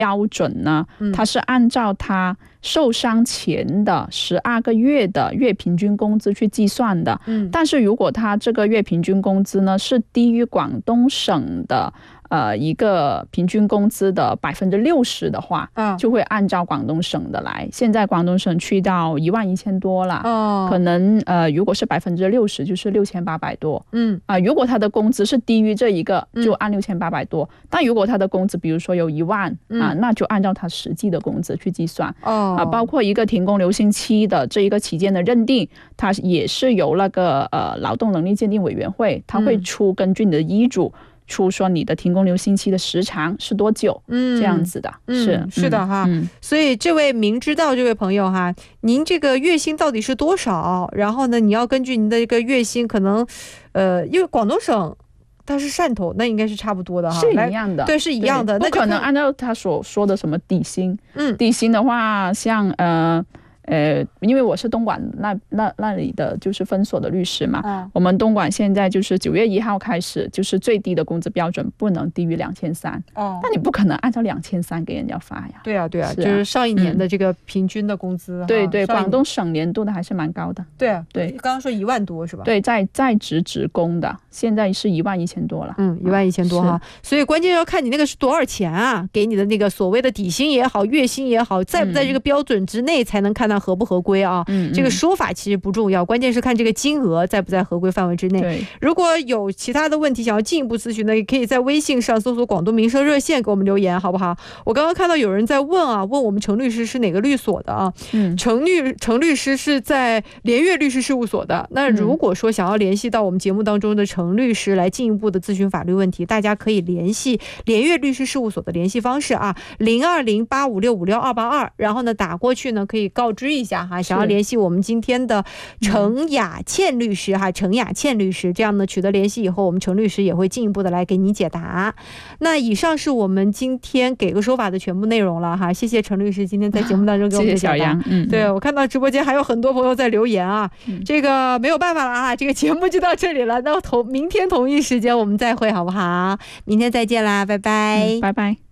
标准呢，它是按照他受伤前的12个月的月平均工资去计算的。但是如果他这个月平均工资呢是低于广东省的一个平均工资的60%的话，就会按照广东省的来。现在广东省去到11000多了，可能如果是60%就是6800多。如果他的工资是低于这一个，就按6800多。但如果他的工资比如说有1万那就按照他实际的工资去计算。包括一个停工留薪期的这一个期间的认定，它也是由那个劳动能力鉴定委员会，它会出根据你的医嘱出说你的停工留薪期的时长是多久，这样子的。 是的哈。所以这位明知道这位朋友哈，您这个月薪到底是多少，然后呢你要根据您的一个月薪可能因为广东省它是汕头，那应该是差不多的哈， 是一样的。 对，是一样的。 不可能按照他所说的什么底薪。底薪的话像因为我是东莞那里的就是分所的律师嘛，我们东莞现在就是9月1号开始，就是最低的工资标准不能低于2300。那你不可能按照2300给人家发呀。 对啊，就是上一年的这个平均的工资。对， 广东省年度的还是蛮高的。 对，刚刚说1万多是吧？ 对，在职职工的现在是11000多了。 11000多哈。所以关键要看你那个是多少钱啊，给你的那个所谓的底薪也好，月薪也好，在不在这个标准之内，才能看到合不合规啊。这个说法其实不重要，关键是看这个金额在不在合规范围之内。如果有其他的问题想要进一步咨询呢，也可以在微信上搜索广东民生热线给我们留言，好不好？我刚刚看到有人在问我们程律师是哪个律所的啊？程律师是在联悦律师事务所的。那如果说想要联系到我们节目当中的程律师来进一步的咨询法律问题，大家可以联系联悦律师事务所的联系方式啊，0208565622，然后呢打过去呢可以告知一下哈，想要联系我们今天的程雅倩律师哈，程雅倩律师，这样呢取得联系以后，我们程律师也会进一步的来给你解答。那以上是我们今天给个说法的全部内容了哈，谢谢程律师今天在节目当中给我们的解答。谢谢小杨。对，我看到直播间还有很多朋友在留言啊，这个没有办法了啊，这个节目就到这里了，那明天同一时间我们再会好不好？明天再见啦，拜拜。 拜拜。